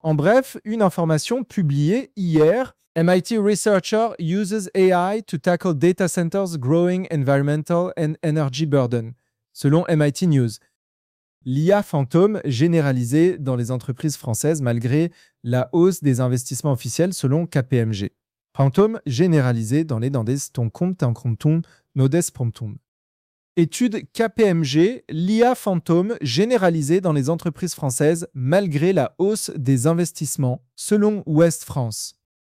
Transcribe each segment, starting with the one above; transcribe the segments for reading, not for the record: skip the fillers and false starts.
En bref, une information publiée hier. MIT researcher uses AI to tackle data centers' growing environmental and energy burden, selon MIT News. L'IA fantôme généralisée dans les entreprises françaises malgré la hausse des investissements officiels selon KPMG. Fantôme généralisé dans les dandes ton compte en comptum nodes promptum. Étude KPMG, l'IA fantôme généralisée dans les entreprises françaises malgré la hausse des investissements selon Ouest France.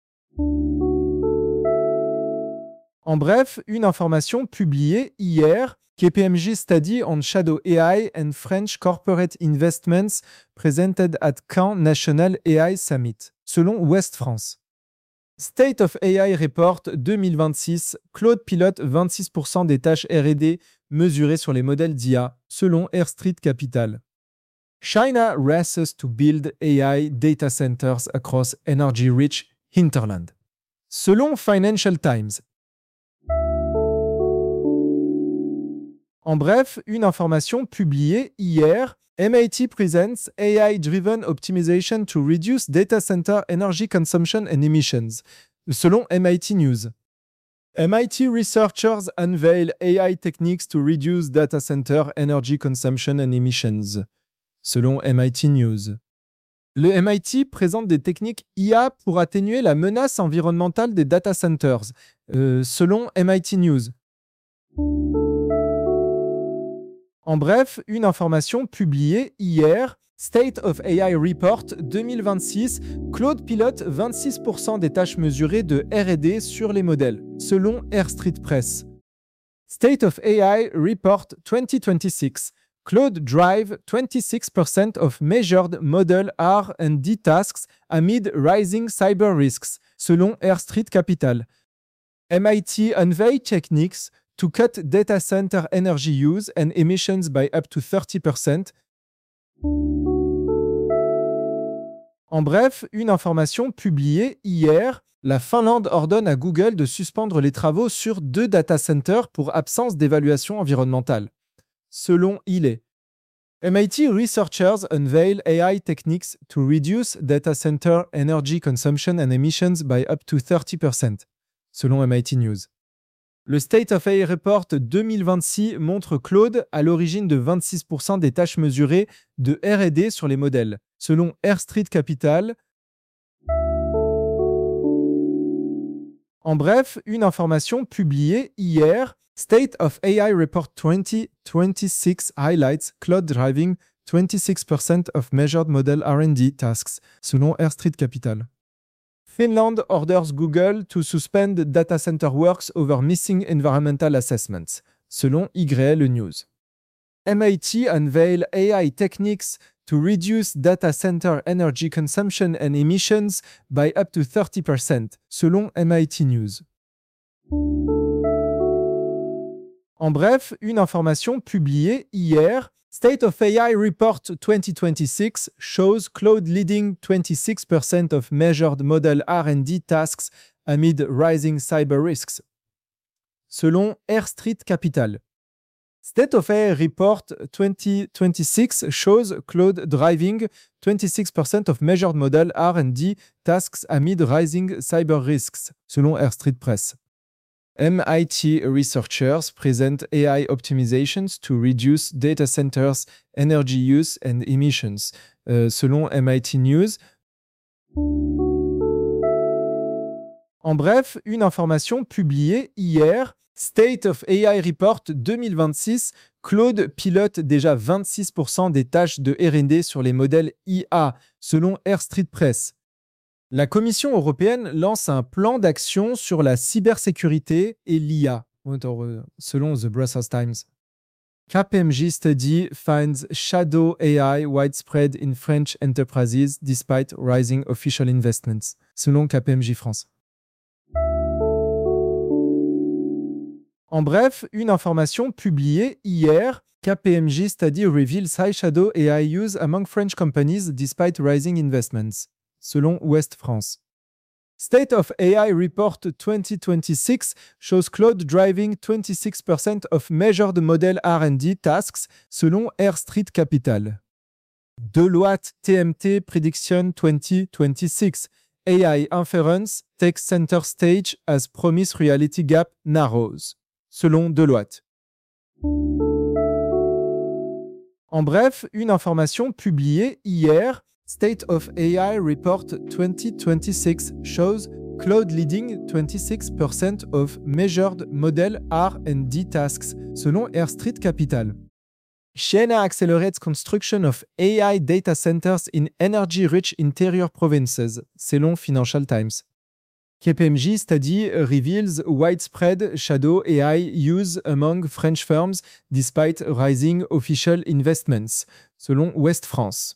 En bref, une information publiée hier. KPMG study on shadow AI and French corporate investments presented at Caen National AI Summit, selon Ouest France. State of AI Report 2026, Claude pilote 26% des tâches R&D mesurées sur les modèles d'IA, selon Air Street Capital. China races to build AI data centers across energy-rich hinterland, selon Financial Times. En bref, une information publiée hier. MIT presents AI-driven optimization to reduce data center energy consumption and emissions, selon MIT News. MIT researchers unveil AI techniques to reduce data center energy consumption and emissions, selon MIT News. Le MIT présente des techniques IA pour atténuer la menace environnementale des data centers, selon MIT News. En bref, une information publiée hier. State of AI Report 2026, Claude pilote 26% des tâches mesurées de R&D sur les modèles, selon Air Street Press. State of AI Report 2026, Claude drive 26% of measured model R&D tasks amid rising cyber risks, selon Air Street Capital. MIT unveil techniques to cut data center energy use and emissions by up to 30%. En bref, une information publiée hier. La Finlande ordonne à Google de suspendre les travaux sur 2 data centers pour absence d'évaluation environnementale, selon ILE. MIT researchers unveil AI techniques to reduce data center energy consumption and emissions by up to 30%, selon MIT News. Le State of AI Report 2026 montre Claude à l'origine de 26% des tâches mesurées de R&D sur les modèles, selon Air Street Capital. En bref, une information publiée hier. State of AI Report 2026 highlights Claude driving 26% of measured model R&D tasks, selon Air Street Capital. Finland orders Google to suspend data center works over missing environmental assessments, selon YL News. MIT unveil AI techniques to reduce data center energy consumption and emissions by up to 30%, selon MIT News. En bref, une information publiée hier. State of AI Report 2026 shows Claude leading 26% of measured model R&D tasks amid rising cyber risks, selon Air Street Capital. State of AI Report 2026 shows Claude driving 26% of measured model R&D tasks amid rising cyber risks, selon Air Street Press. MIT researchers present AI optimizations to reduce data centers' energy use and emissions, selon MIT News. En bref, une information publiée hier. State of AI Report 2026, Claude pilote déjà 26% des tâches de R&D sur les modèles IA, selon Air Street Press. La Commission européenne lance un plan d'action sur la cybersécurité et l'IA, selon The Brussels Times. KPMG study finds shadow AI widespread in French enterprises despite rising official investments, selon KPMG France. En bref, une information publiée hier. KPMG study reveals high shadow AI use among French companies despite rising investments, selon Ouest France. State of AI Report 2026 shows Claude driving 26% of measured model R&D tasks, selon Air Street Capital. Deloitte TMT Prediction 2026. AI Inference takes center stage as promise reality gap narrows. Selon Deloitte. En bref, une information publiée hier, State of AI Report 2026 shows Claude leading 26% of measured model R&D tasks, selon Air Street Capital. China accelerates construction of AI data centers in energy-rich interior provinces, selon Financial Times. KPMG study reveals widespread shadow AI use among French firms despite rising official investments, selon Ouest France.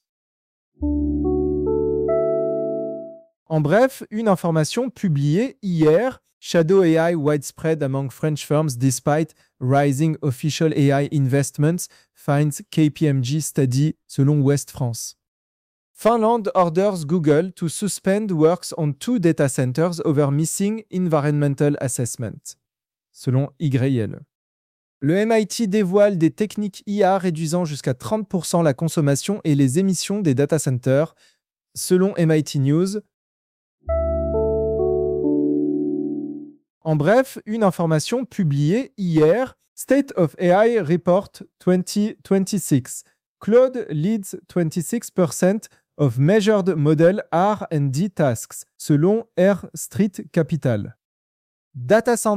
En bref, une information publiée hier, Shadow AI widespread among French firms despite rising official AI investments, finds KPMG study, selon Ouest France. Finland orders Google to suspend works on 2 data centers over missing environmental assessment, selon YL. Le MIT dévoile des techniques IA réduisant jusqu'à 30% la consommation et les émissions des data centers, selon MIT News. En bref, une information publiée hier, State of AI Report 2026. Claude leads 26% of measured model R&D tasks, selon Air Street Capital. Data